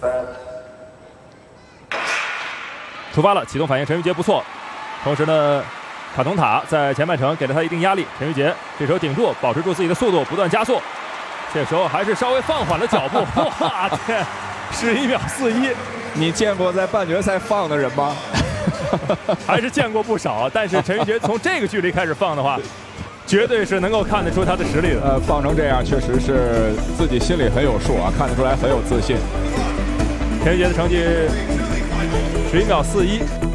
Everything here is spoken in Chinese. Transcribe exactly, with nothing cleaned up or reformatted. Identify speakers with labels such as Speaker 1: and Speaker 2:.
Speaker 1: 出发了，启动反应，陈玉洁不错。同时呢，卡通塔在前半程给了他一定压力。陈玉洁这时候顶住，保持住自己的速度，不断加速。这时候还是稍微放缓了脚步。哇天，十一秒四一！
Speaker 2: 你见过在半决赛放的人吗？
Speaker 1: 还是见过不少，但是陈玉洁从这个距离开始放的话，绝对是能够看得出他的实力的。
Speaker 2: 呃，放成这样，确实是自己心里很有数啊，看得出来很有自信。
Speaker 1: 陈玉洁的成绩十一秒四一。